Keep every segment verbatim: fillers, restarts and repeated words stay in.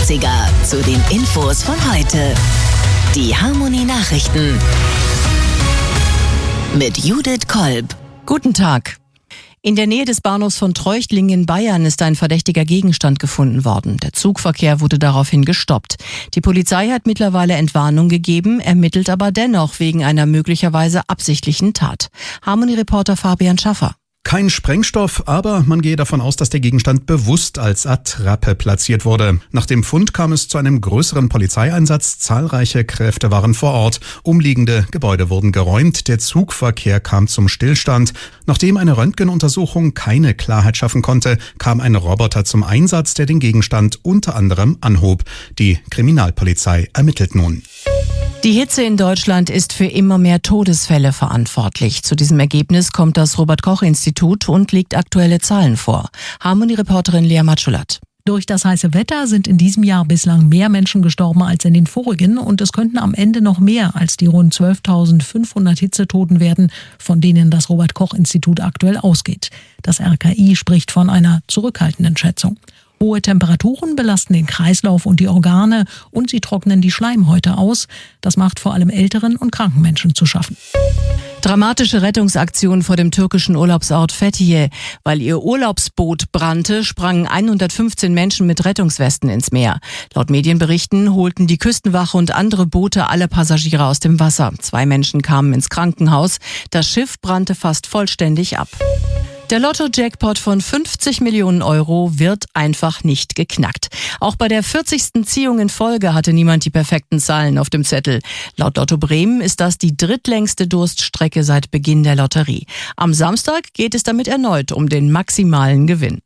neunziger zu den Infos von heute. Die Harmony Nachrichten mit Judith Kolb. Guten Tag. In der Nähe des Bahnhofs von Treuchtlingen in Bayern ist ein verdächtiger Gegenstand gefunden worden. Der Zugverkehr wurde daraufhin gestoppt. Die Polizei hat mittlerweile Entwarnung gegeben, ermittelt aber dennoch wegen einer möglicherweise absichtlichen Tat. Harmony-Reporter Fabian Schaffer. Kein Sprengstoff, aber man gehe davon aus, dass der Gegenstand bewusst als Attrappe platziert wurde. Nach dem Fund kam es zu einem größeren Polizeieinsatz. Zahlreiche Kräfte waren vor Ort. Umliegende Gebäude wurden geräumt. Der Zugverkehr kam zum Stillstand. Nachdem eine Röntgenuntersuchung keine Klarheit schaffen konnte, kam ein Roboter zum Einsatz, der den Gegenstand unter anderem anhob. Die Kriminalpolizei ermittelt nun. Die Hitze in Deutschland ist für immer mehr Todesfälle verantwortlich. Zu diesem Ergebnis kommt das Robert-Koch-Institut und legt aktuelle Zahlen vor. Harmony-Reporterin Lea Matschulat. Durch das heiße Wetter sind in diesem Jahr bislang mehr Menschen gestorben als in den vorigen und es könnten am Ende noch mehr als die rund zwölftausendfünfhundert Hitzetoten werden, von denen das Robert-Koch-Institut aktuell ausgeht. Das R K I spricht von einer zurückhaltenden Schätzung. Hohe Temperaturen belasten den Kreislauf und die Organe und sie trocknen die Schleimhäute aus. Das macht vor allem älteren und kranken Menschen zu schaffen. Dramatische Rettungsaktion vor dem türkischen Urlaubsort Fethiye. Weil ihr Urlaubsboot brannte, sprangen hundertfünfzehn Menschen mit Rettungswesten ins Meer. Laut Medienberichten holten die Küstenwache und andere Boote alle Passagiere aus dem Wasser. Zwei Menschen kamen ins Krankenhaus. Das Schiff brannte fast vollständig ab. Der Lotto-Jackpot von fünfzig Millionen Euro wird einfach nicht geknackt. Auch bei der vierzigsten Ziehung in Folge hatte niemand die perfekten Zahlen auf dem Zettel. Laut Lotto Bremen ist das die drittlängste Durststrecke seit Beginn der Lotterie. Am Samstag geht es damit erneut um den maximalen Gewinn.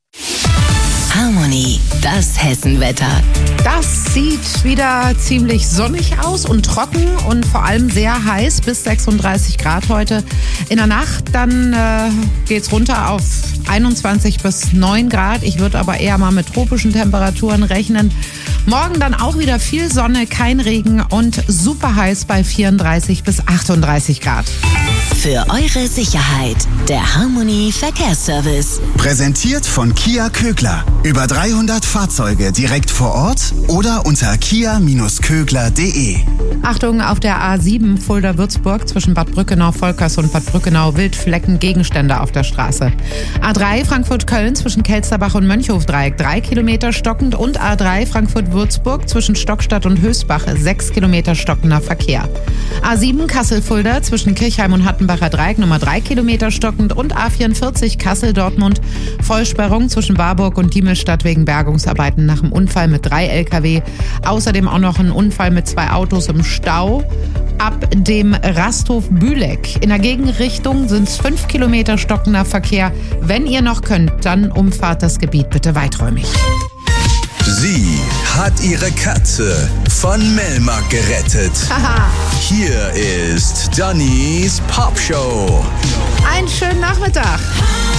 Harmony, das Hessenwetter. Das sieht wieder ziemlich sonnig aus und trocken und vor allem sehr heiß, bis sechsunddreißig Grad heute. In der Nacht dann äh, geht's runter auf einundzwanzig bis neun Grad. Ich würde aber eher mal mit tropischen Temperaturen rechnen. Morgen dann auch wieder viel Sonne, kein Regen und super heiß bei vierunddreißig bis achtunddreißig Grad. Für eure Sicherheit, der Harmony Verkehrsservice. Präsentiert von Kia Kögler. Über dreihundert Fahrzeuge direkt vor Ort oder unter kia Bindestrich kögler punkt de. Achtung, auf der A sieben Fulda-Würzburg zwischen Bad Brückenau-Volkers und Bad Brückenau Wildflecken Gegenstände auf der Straße. A drei Frankfurt-Köln zwischen Kelsterbach und Mönchhofdreieck drei Kilometer stockend und A drei Frankfurt-Würzburg zwischen Stockstadt und Höchstbach sechs Kilometer stockender Verkehr. A sieben Kassel-Fulda zwischen Kirchheim und Hattenbacher Dreieck Nummer drei Kilometer stockend und A vierundvierzig Kassel-Dortmund Vollsperrung zwischen Warburg und Diemelstadt wegen Bergungsarbeiten nach dem Unfall mit drei L K W. Außerdem auch noch ein Unfall mit zwei Autos im Stau. Ab dem Rasthof Bühleck in der Gegenrichtung sind es fünf Kilometer stockender Verkehr. Wenn ihr noch könnt, dann umfahrt das Gebiet bitte weiträumig. Sie hat ihre Katze von Melmark gerettet. Haha. Hier ist Dannys Popshow. Einen schönen Nachmittag.